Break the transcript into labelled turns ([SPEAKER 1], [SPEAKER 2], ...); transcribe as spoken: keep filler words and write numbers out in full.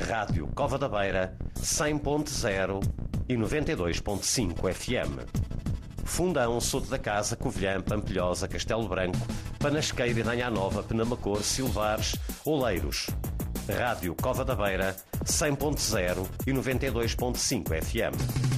[SPEAKER 1] Rádio Cova da Beira, cem ponto zero e noventa e dois ponto cinco F M. Fundão, Soto da Casa, Covilhã, Pampilhosa, Castelo Branco, Panasqueira e Danha Nova, Penamacor, Silvares, Oleiros. Rádio Cova da Beira, cem ponto zero e noventa e dois ponto cinco F M.